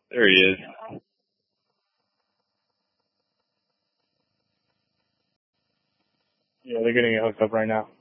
There he is. Yeah, they're getting it hooked up right now.